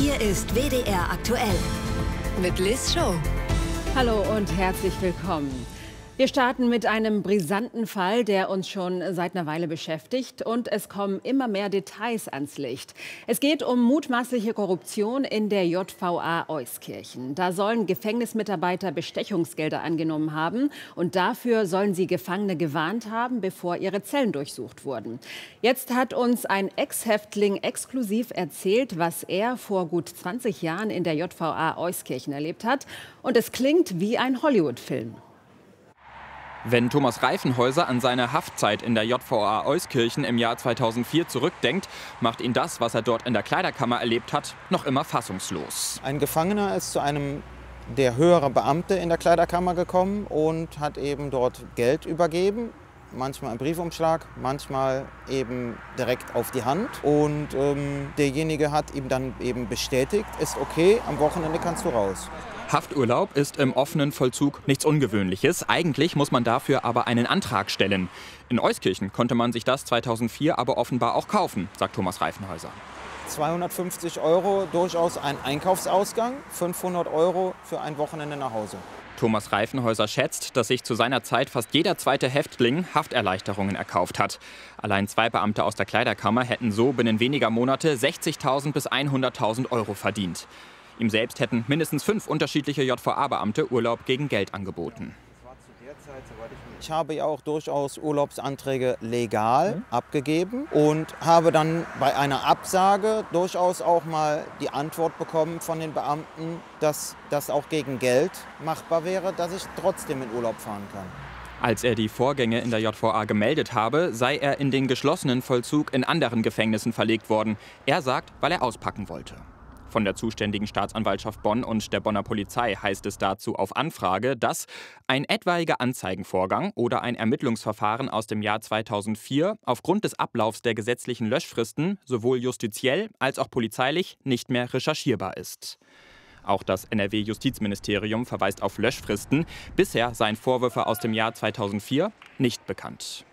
Hier ist WDR aktuell mit Liz Show. Hallo und herzlich willkommen. Wir starten mit einem brisanten Fall, der uns schon seit einer Weile beschäftigt, und es kommen immer mehr Details ans Licht. Es geht um mutmaßliche Korruption in der JVA Euskirchen. Da sollen Gefängnismitarbeiter Bestechungsgelder angenommen haben und dafür sollen sie Gefangene gewarnt haben, bevor ihre Zellen durchsucht wurden. Jetzt hat uns ein Ex-Häftling exklusiv erzählt, was er vor gut 20 Jahren in der JVA Euskirchen erlebt hat, und es klingt wie ein Hollywood-Film. Wenn Thomas Reifenhäuser an seine Haftzeit in der JVA Euskirchen im Jahr 2004 zurückdenkt, macht ihn das, was er dort in der Kleiderkammer erlebt hat, noch immer fassungslos. Ein Gefangener ist zu einem der höheren Beamte in der Kleiderkammer gekommen und hat eben dort Geld übergeben. Manchmal ein Briefumschlag, manchmal eben direkt auf die Hand. Und derjenige hat ihm dann eben bestätigt, ist okay, am Wochenende kannst du raus. Hafturlaub ist im offenen Vollzug nichts Ungewöhnliches. Eigentlich muss man dafür aber einen Antrag stellen. In Euskirchen konnte man sich das 2004 aber offenbar auch kaufen, sagt Thomas Reifenhäuser. 250 € durchaus ein Einkaufsausgang, 500 € für ein Wochenende nach Hause. Thomas Reifenhäuser schätzt, dass sich zu seiner Zeit fast jeder zweite Häftling Hafterleichterungen erkauft hat. Allein 2 Beamte aus der Kleiderkammer hätten so binnen weniger Monate 60.000 bis 100.000 € verdient. Ihm selbst hätten mindestens 5 unterschiedliche JVA-Beamte Urlaub gegen Geld angeboten. Ich habe ja auch durchaus Urlaubsanträge legal abgegeben und habe dann bei einer Absage durchaus auch mal die Antwort bekommen von den Beamten, dass das auch gegen Geld machbar wäre, dass ich trotzdem in Urlaub fahren kann. Als er die Vorgänge in der JVA gemeldet habe, sei er in den geschlossenen Vollzug in anderen Gefängnissen verlegt worden. Er sagt, weil er auspacken wollte. Von der zuständigen Staatsanwaltschaft Bonn und der Bonner Polizei heißt es dazu auf Anfrage, dass ein etwaiger Anzeigenvorgang oder ein Ermittlungsverfahren aus dem Jahr 2004 aufgrund des Ablaufs der gesetzlichen Löschfristen sowohl justiziell als auch polizeilich nicht mehr recherchierbar ist. Auch das NRW-Justizministerium verweist auf Löschfristen. Bisher seien Vorwürfe aus dem Jahr 2004 nicht bekannt.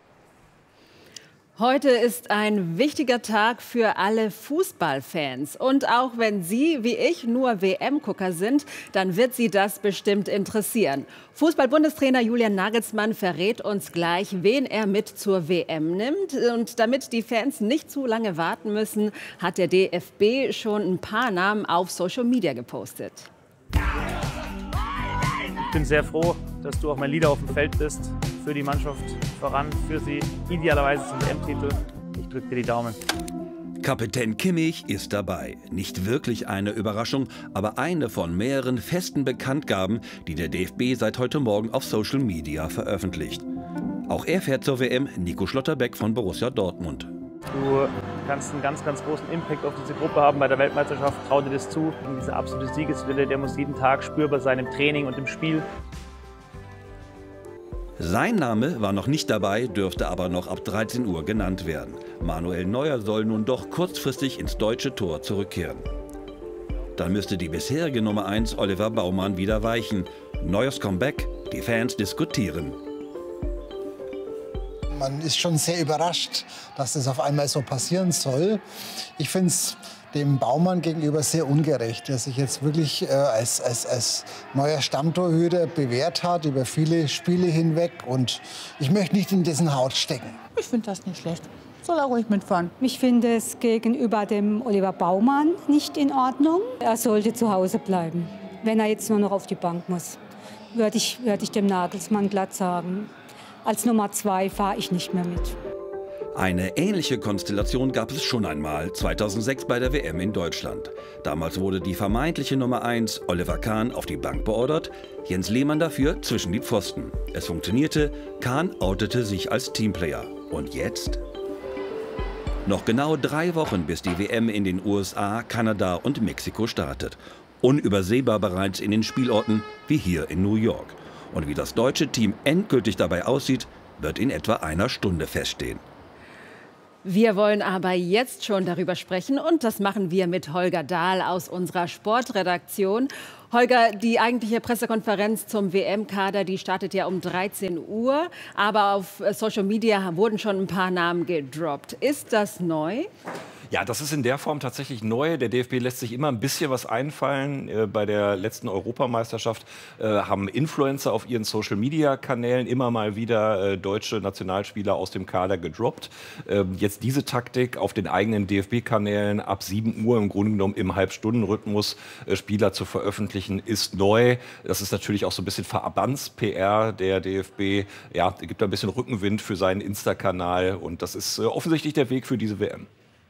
Heute ist ein wichtiger Tag für alle Fußballfans. Und auch wenn Sie, wie ich, nur WM-Gucker sind, dann wird Sie das bestimmt interessieren. Fußball-Bundestrainer Julian Nagelsmann verrät uns gleich, wen er mit zur WM nimmt. Und damit die Fans nicht zu lange warten müssen, hat der DFB schon ein paar Namen auf Social Media gepostet. Ich bin sehr froh, dass du auch mein Leader auf dem Feld bist. Für die Mannschaft voran, für sie idealerweise zum WM-Titel. Ich drücke dir die Daumen. Kapitän Kimmich ist dabei. Nicht wirklich eine Überraschung, aber eine von mehreren festen Bekanntgaben, die der DFB seit heute Morgen auf Social Media veröffentlicht. Auch er fährt zur WM, Nico Schlotterbeck von Borussia Dortmund. Du kannst einen ganz, ganz großen Impact auf diese Gruppe haben bei der Weltmeisterschaft. Trau dir das zu. Und dieser absolute Siegeswille, der muss jeden Tag spürbar sein im Training und im Spiel. Sein Name war noch nicht dabei, dürfte aber noch ab 13 Uhr genannt werden. Manuel Neuer soll nun doch kurzfristig ins deutsche Tor zurückkehren. Dann müsste die bisherige Nummer 1 Oliver Baumann wieder weichen. Neuers Comeback, die Fans diskutieren. Man ist schon sehr überrascht, dass das auf einmal so passieren soll. Ich finde es dem Baumann gegenüber sehr ungerecht, der sich jetzt wirklich als neuer Stammtorhüter bewährt hat über viele Spiele hinweg. Und ich möchte nicht in dessen Haut stecken. Ich finde das nicht schlecht. Soll er ruhig mitfahren. Ich finde es gegenüber dem Oliver Baumann nicht in Ordnung. Er sollte zu Hause bleiben. Wenn er jetzt nur noch auf die Bank muss, würde ich dem Nagelsmann glatt sagen. Als Nummer 2 fahre ich nicht mehr mit. Eine ähnliche Konstellation gab es schon einmal, 2006 bei der WM in Deutschland. Damals wurde die vermeintliche Nummer 1, Oliver Kahn, auf die Bank beordert, Jens Lehmann dafür zwischen die Pfosten. Es funktionierte, Kahn outete sich als Teamplayer. Und jetzt? Noch genau 3 Wochen, bis die WM in den USA, Kanada und Mexiko startet. Unübersehbar bereits in den Spielorten wie hier in New York. Und wie das deutsche Team endgültig dabei aussieht, wird in etwa einer Stunde feststehen. Wir wollen aber jetzt schon darüber sprechen und das machen wir mit Holger Dahl aus unserer Sportredaktion. Holger, die eigentliche Pressekonferenz zum WM-Kader, die startet ja um 13 Uhr, aber auf Social Media wurden schon ein paar Namen gedroppt. Ist das neu? Ja, das ist in der Form tatsächlich neu. Der DFB lässt sich immer ein bisschen was einfallen. Bei der letzten Europameisterschaft haben Influencer auf ihren Social-Media-Kanälen immer mal wieder deutsche Nationalspieler aus dem Kader gedroppt. Jetzt diese Taktik auf den eigenen DFB-Kanälen ab 7 Uhr im Grunde genommen im Halbstundenrhythmus Spieler zu veröffentlichen, ist neu. Das ist natürlich auch so ein bisschen Verbands-PR der DFB. Ja, gibt ein bisschen Rückenwind für seinen Insta-Kanal und das ist offensichtlich der Weg für diese WM.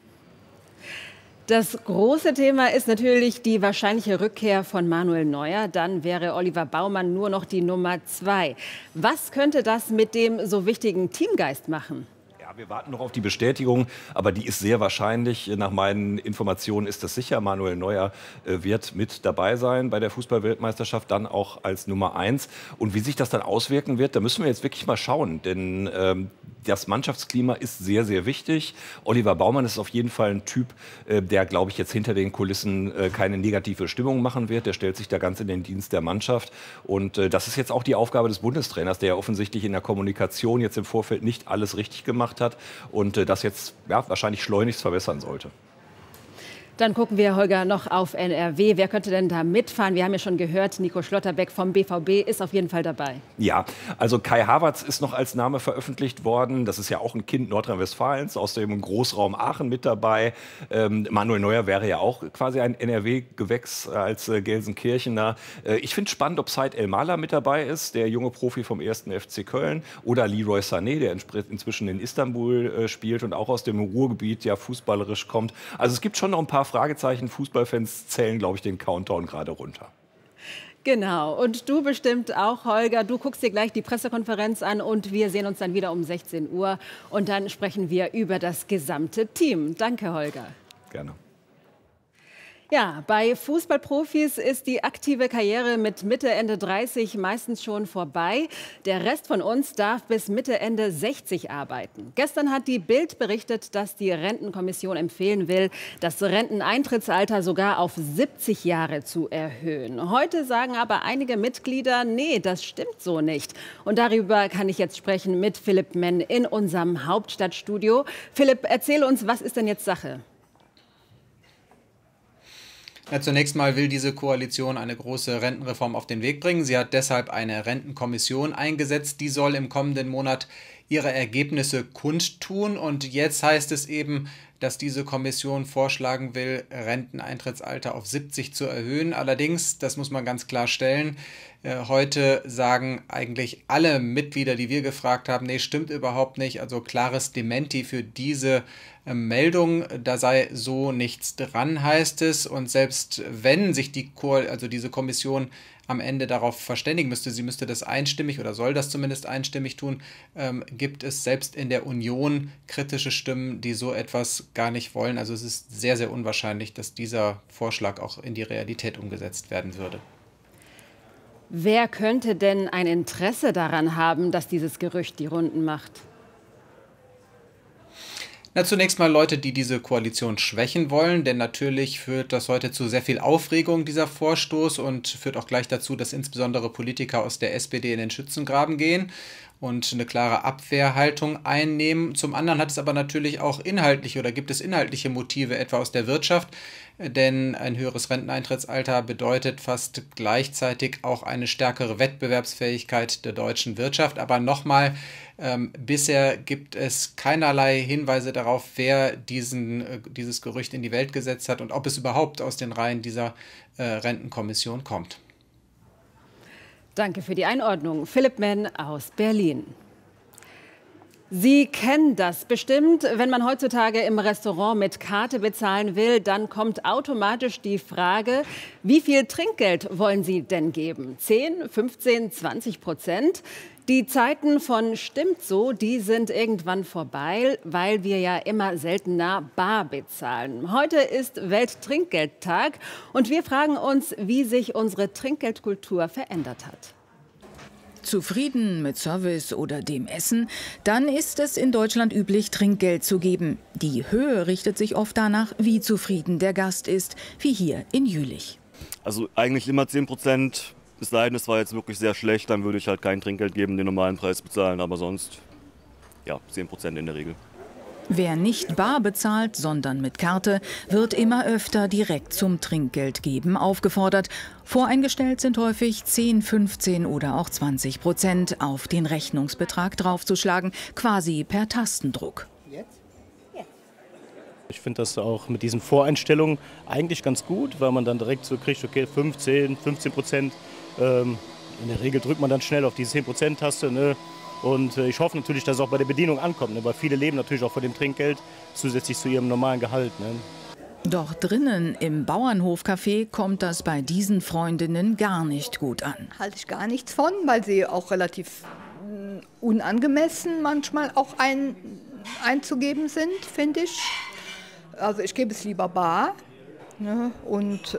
Das große Thema ist natürlich die wahrscheinliche Rückkehr von Manuel Neuer. Dann wäre Oliver Baumann nur noch die Nummer 2. Was könnte das mit dem so wichtigen Teamgeist machen? Wir warten noch auf die Bestätigung, aber die ist sehr wahrscheinlich. Nach meinen Informationen ist das sicher. Manuel Neuer wird mit dabei sein bei der Fußball-Weltmeisterschaft, dann auch als Nummer 1. Und wie sich das dann auswirken wird, da müssen wir jetzt wirklich mal schauen. Denn das Mannschaftsklima ist sehr, sehr wichtig. Oliver Baumann ist auf jeden Fall ein Typ, der, glaube ich, jetzt hinter den Kulissen keine negative Stimmung machen wird. Der stellt sich da ganz in den Dienst der Mannschaft. Und das ist jetzt auch die Aufgabe des Bundestrainers, der ja offensichtlich in der Kommunikation jetzt im Vorfeld nicht alles richtig gemacht hat und das jetzt wahrscheinlich schleunigst verbessern sollte. Dann gucken wir, Holger, noch auf NRW. Wer könnte denn da mitfahren? Wir haben ja schon gehört, Nico Schlotterbeck vom BVB ist auf jeden Fall dabei. Ja, also Kai Havertz ist noch als Name veröffentlicht worden. Das ist ja auch ein Kind Nordrhein-Westfalens, aus dem Großraum Aachen mit dabei. Manuel Neuer wäre ja auch quasi ein NRW-Gewächs als Gelsenkirchener. Ich finde spannend, ob Said El-Mala mit dabei ist, der junge Profi vom 1. FC Köln. Oder Leroy Sané, der inzwischen in Istanbul spielt und auch aus dem Ruhrgebiet ja fußballerisch kommt. Also es gibt schon noch ein paar Fragezeichen. Fußballfans zählen, glaube ich, den Countdown gerade runter. Genau. Und du bestimmt auch, Holger. Du guckst dir gleich die Pressekonferenz an und wir sehen uns dann wieder um 16 Uhr. Und dann sprechen wir über das gesamte Team. Danke, Holger. Gerne. Ja, bei Fußballprofis ist die aktive Karriere mit Mitte, Ende 30 meistens schon vorbei. Der Rest von uns darf bis Mitte, Ende 60 arbeiten. Gestern hat die Bild berichtet, dass die Rentenkommission empfehlen will, das Renteneintrittsalter sogar auf 70 Jahre zu erhöhen. Heute sagen aber einige Mitglieder, nee, das stimmt so nicht. Und darüber kann ich jetzt sprechen mit Philipp Menn in unserem Hauptstadtstudio. Philipp, erzähl uns, was ist denn jetzt Sache? Ja, zunächst mal will diese Koalition eine große Rentenreform auf den Weg bringen. Sie hat deshalb eine Rentenkommission eingesetzt. Die soll im kommenden Monat ihre Ergebnisse kundtun. Und jetzt heißt es eben, dass diese Kommission vorschlagen will, Renteneintrittsalter auf 70 zu erhöhen. Allerdings, das muss man ganz klar stellen, heute sagen eigentlich alle Mitglieder, die wir gefragt haben, nee, stimmt überhaupt nicht. Also klares Dementi für diese Meldung, da sei so nichts dran, heißt es. Und selbst wenn sich diese Kommission am Ende darauf verständigen müsste, sie müsste das einstimmig oder soll das zumindest einstimmig tun, gibt es selbst in der Union kritische Stimmen, die so etwas gar nicht wollen. Also es ist sehr, sehr unwahrscheinlich, dass dieser Vorschlag auch in die Realität umgesetzt werden würde. Wer könnte denn ein Interesse daran haben, dass dieses Gerücht die Runden macht? Na, zunächst mal Leute, die diese Koalition schwächen wollen, denn natürlich führt das heute zu sehr viel Aufregung, dieser Vorstoß, und führt auch gleich dazu, dass insbesondere Politiker aus der SPD in den Schützengraben gehen und eine klare Abwehrhaltung einnehmen. Zum anderen hat es aber natürlich auch gibt es inhaltliche Motive, etwa aus der Wirtschaft, denn ein höheres Renteneintrittsalter bedeutet fast gleichzeitig auch eine stärkere Wettbewerbsfähigkeit der deutschen Wirtschaft. Aber nochmal, bisher gibt es keinerlei Hinweise darauf, wer dieses Gerücht in die Welt gesetzt hat und ob es überhaupt aus den Reihen dieser Rentenkommission kommt. Danke für die Einordnung. Philipp Menn aus Berlin. Sie kennen das bestimmt. Wenn man heutzutage im Restaurant mit Karte bezahlen will, dann kommt automatisch die Frage, wie viel Trinkgeld wollen Sie denn geben? 10, 15, 20%? Die Zeiten von stimmt so, die sind irgendwann vorbei, weil wir ja immer seltener bar bezahlen. Heute ist Welttrinkgeldtag und wir fragen uns, wie sich unsere Trinkgeldkultur verändert hat. Zufrieden mit Service oder dem Essen, dann ist es in Deutschland üblich, Trinkgeld zu geben. Die Höhe richtet sich oft danach, wie zufrieden der Gast ist, wie hier in Jülich. Also eigentlich immer 10%, es sei denn, es war jetzt wirklich sehr schlecht, dann würde ich halt kein Trinkgeld geben, den normalen Preis bezahlen, aber sonst ja 10% in der Regel. Wer nicht bar bezahlt, sondern mit Karte, wird immer öfter direkt zum Trinkgeldgeben aufgefordert. Voreingestellt sind häufig 10, 15 oder auch 20% auf den Rechnungsbetrag draufzuschlagen, quasi per Tastendruck. Ich finde das auch mit diesen Voreinstellungen eigentlich ganz gut, weil man dann direkt so kriegt, okay, 15%. In der Regel drückt man dann schnell auf die 10%-Taste. Ne? Und ich hoffe natürlich, dass es auch bei der Bedienung ankommt, ne? Weil viele leben natürlich auch von dem Trinkgeld zusätzlich zu ihrem normalen Gehalt. Ne? Doch drinnen im Bauernhofcafé kommt das bei diesen Freundinnen gar nicht gut an. Halte ich gar nichts von, weil sie auch relativ unangemessen manchmal auch einzugeben sind, finde ich. Also ich gebe es lieber bar, ne? Und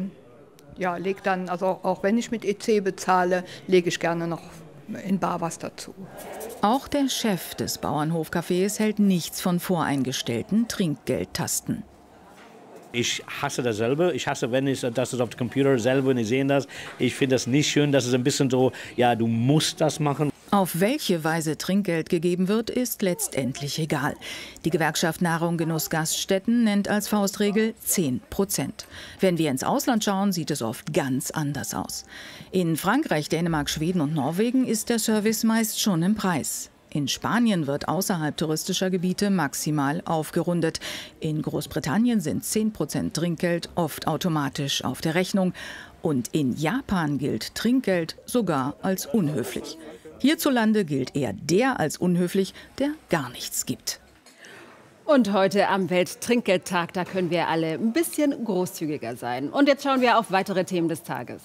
lege dann, also auch wenn ich mit EC bezahle, lege ich gerne noch in bar was dazu. Auch der Chef des Bauernhofcafés hält nichts von voreingestellten Trinkgeldtasten. Ich hasse dasselbe. Ich hasse, wenn das ist auf dem Computer selber und ich sehe das. Ich finde das nicht schön, dass es ein bisschen so, ja, du musst das machen. Auf welche Weise Trinkgeld gegeben wird, ist letztendlich egal. Die Gewerkschaft Nahrung Genuss Gaststätten nennt als Faustregel 10%. Wenn wir ins Ausland schauen, sieht es oft ganz anders aus. In Frankreich, Dänemark, Schweden und Norwegen ist der Service meist schon im Preis. In Spanien wird außerhalb touristischer Gebiete maximal aufgerundet. In Großbritannien sind 10% Trinkgeld oft automatisch auf der Rechnung. Und in Japan gilt Trinkgeld sogar als unhöflich. Hierzulande gilt eher der als unhöflich, der gar nichts gibt. Und heute am Welttrinkgeldtag, da können wir alle ein bisschen großzügiger sein. Und jetzt schauen wir auf weitere Themen des Tages.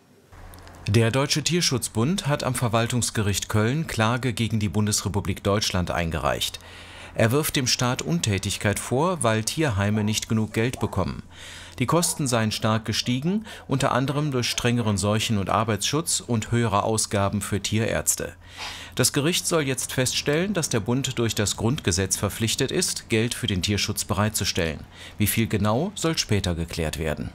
Der Deutsche Tierschutzbund hat am Verwaltungsgericht Köln Klage gegen die Bundesrepublik Deutschland eingereicht. Er wirft dem Staat Untätigkeit vor, weil Tierheime nicht genug Geld bekommen. Die Kosten seien stark gestiegen, unter anderem durch strengeren Seuchen- und Arbeitsschutz und höhere Ausgaben für Tierärzte. Das Gericht soll jetzt feststellen, dass der Bund durch das Grundgesetz verpflichtet ist, Geld für den Tierschutz bereitzustellen. Wie viel genau, soll später geklärt werden.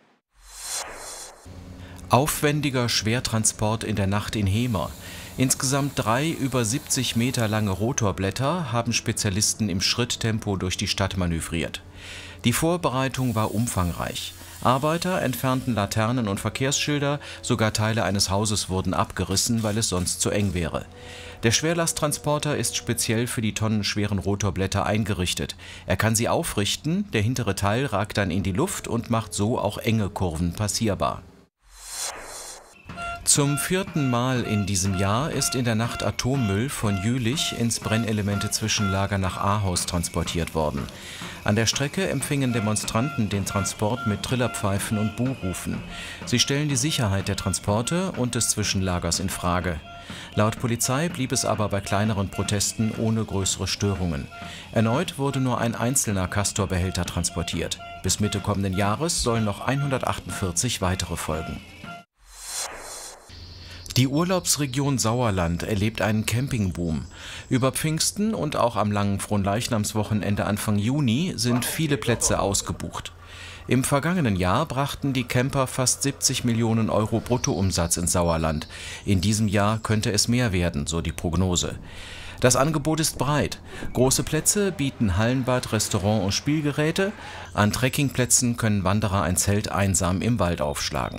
Aufwendiger Schwertransport in der Nacht in Hemer. Insgesamt 3 über 70 Meter lange Rotorblätter haben Spezialisten im Schritttempo durch die Stadt manövriert. Die Vorbereitung war umfangreich. Arbeiter entfernten Laternen und Verkehrsschilder, sogar Teile eines Hauses wurden abgerissen, weil es sonst zu eng wäre. Der Schwerlasttransporter ist speziell für die tonnenschweren Rotorblätter eingerichtet. Er kann sie aufrichten, der hintere Teil ragt dann in die Luft und macht so auch enge Kurven passierbar. Zum 4. Mal in diesem Jahr ist in der Nacht Atommüll von Jülich ins Brennelemente-Zwischenlager nach Ahaus transportiert worden. An der Strecke empfingen Demonstranten den Transport mit Trillerpfeifen und Buhrufen. Sie stellen die Sicherheit der Transporte und des Zwischenlagers in Frage. Laut Polizei blieb es aber bei kleineren Protesten ohne größere Störungen. Erneut wurde nur ein einzelner Castor-Behälter transportiert. Bis Mitte kommenden Jahres sollen noch 148 weitere folgen. Die Urlaubsregion Sauerland erlebt einen Campingboom. Über Pfingsten und auch am langen Fronleichnamswochenende Anfang Juni sind viele Plätze ausgebucht. Im vergangenen Jahr brachten die Camper fast 70 Millionen Euro Bruttoumsatz ins Sauerland. In diesem Jahr könnte es mehr werden, so die Prognose. Das Angebot ist breit. Große Plätze bieten Hallenbad, Restaurant und Spielgeräte. An Trekkingplätzen können Wanderer ein Zelt einsam im Wald aufschlagen.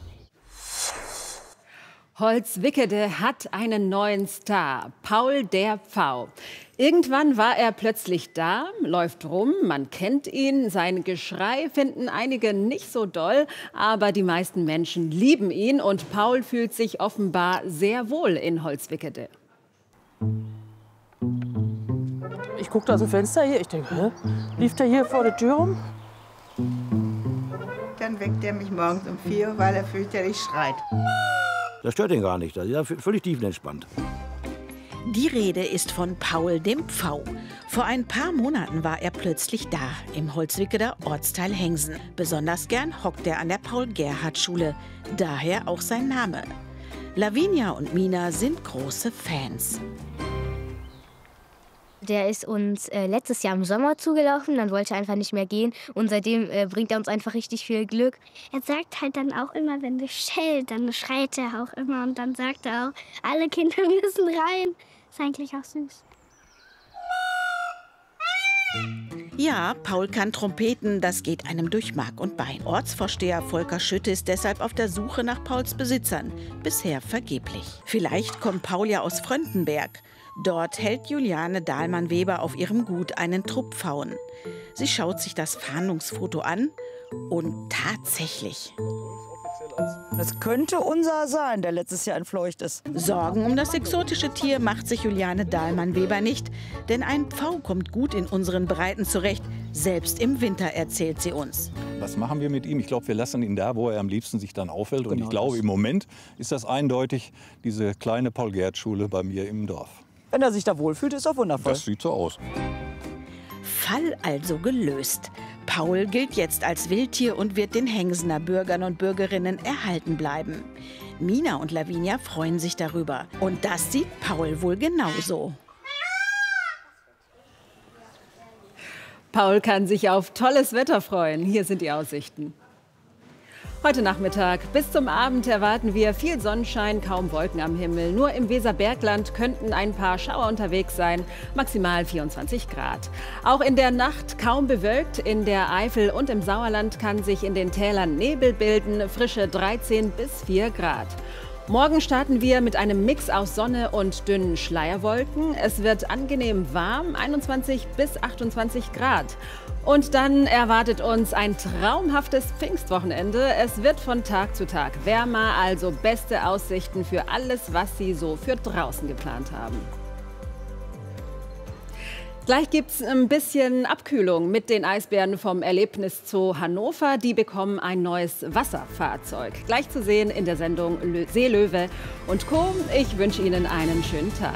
Holzwickede hat einen neuen Star, Paul der Pfau. Irgendwann war er plötzlich da, läuft rum, man kennt ihn. Sein Geschrei finden einige nicht so doll, aber die meisten Menschen lieben ihn und Paul fühlt sich offenbar sehr wohl in Holzwickede. Ich guckte aus dem Fenster hier, ich denke, hä? Lief der hier vor der Tür rum? Dann weckt er mich morgens um 4 Uhr, weil er fürchterlich schreit. Das stört ihn gar nicht, das ist völlig tiefenentspannt. Die Rede ist von Paul dem Pfau. Vor ein paar Monaten war er plötzlich da, im Holzwickeder Ortsteil Hengsen. Besonders gern hockt er an der Paul-Gerhardt-Schule, daher auch sein Name. Lavinia und Mina sind große Fans. Der ist uns letztes Jahr im Sommer zugelaufen, dann wollte er einfach nicht mehr gehen und seitdem bringt er uns einfach richtig viel Glück. Er sagt halt dann auch immer, wenn es schellt, dann schreit er auch immer und dann sagt er auch, alle Kinder müssen rein. Ist eigentlich auch süß. Ja, Paul kann trompeten, das geht einem durch Mark und Bein. Ortsvorsteher Volker Schütte ist deshalb auf der Suche nach Pauls Besitzern. Bisher vergeblich. Vielleicht kommt Paul ja aus Fröndenberg. Dort hält Juliane Dahlmann-Weber auf ihrem Gut einen Trupp Pfauen. Sie schaut sich das Fahndungsfoto an und tatsächlich. Das könnte unser sein, der letztes Jahr entfleucht ist. Sorgen um das exotische Tier macht sich Juliane Dahlmann-Weber nicht. Denn ein Pfau kommt gut in unseren Breiten zurecht. Selbst im Winter, erzählt sie uns. Was machen wir mit ihm? Ich glaube, wir lassen ihn da, wo er am liebsten sich dann aufhält. Und ich glaube, im Moment ist das eindeutig diese kleine Paul-Gert-Schule bei mir im Dorf. Wenn er sich da wohlfühlt, ist er wundervoll. Das sieht so aus. Fall also gelöst. Paul gilt jetzt als Wildtier und wird den Hengsener Bürgern und Bürgerinnen erhalten bleiben. Mina und Lavinia freuen sich darüber. Und das sieht Paul wohl genauso. Paul kann sich auf tolles Wetter freuen. Hier sind die Aussichten. Heute Nachmittag bis zum Abend erwarten wir viel Sonnenschein, kaum Wolken am Himmel. Nur im Weserbergland könnten ein paar Schauer unterwegs sein, maximal 24 Grad. Auch in der Nacht kaum bewölkt. In der Eifel und im Sauerland kann sich in den Tälern Nebel bilden, frische 13 bis 4 Grad. Morgen starten wir mit einem Mix aus Sonne und dünnen Schleierwolken. Es wird angenehm warm, 21 bis 28 Grad. Und dann erwartet uns ein traumhaftes Pfingstwochenende. Es wird von Tag zu Tag wärmer, also beste Aussichten für alles, was Sie so für draußen geplant haben. Gleich gibt es ein bisschen Abkühlung mit den Eisbären vom Erlebniszoo Hannover. Die bekommen ein neues Wasserfahrzeug. Gleich zu sehen in der Sendung Seelöwe und Co. Ich wünsche Ihnen einen schönen Tag.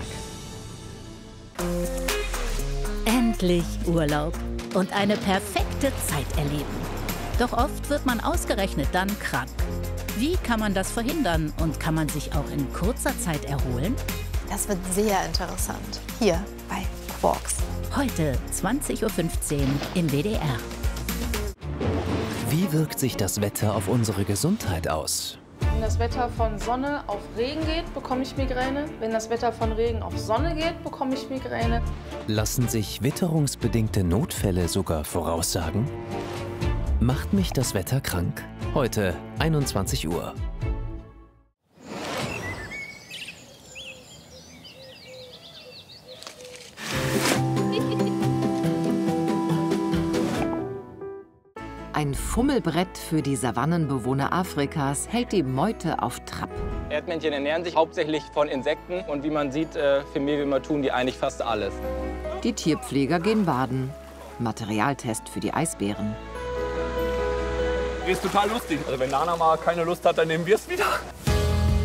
Endlich Urlaub und eine perfekte Zeit erleben. Doch oft wird man ausgerechnet dann krank. Wie kann man das verhindern und kann man sich auch in kurzer Zeit erholen? Das wird sehr interessant. Hier bei Quarks. Heute 20:15 Uhr im WDR. Wie wirkt sich das Wetter auf unsere Gesundheit aus? Wenn das Wetter von Sonne auf Regen geht, bekomme ich Migräne. Wenn das Wetter von Regen auf Sonne geht, bekomme ich Migräne. Lassen sich witterungsbedingte Notfälle sogar voraussagen? Macht mich das Wetter krank? Heute 21 Uhr. Ein Fummelbrett für die Savannenbewohner Afrikas hält die Meute auf Trab. Erdmännchen ernähren sich hauptsächlich von Insekten und wie man sieht, für Mehlwürmer tun die eigentlich fast alles. Die Tierpfleger gehen baden. Materialtest für die Eisbären. Ist total lustig. Also wenn Nana mal keine Lust hat, dann nehmen wir es wieder.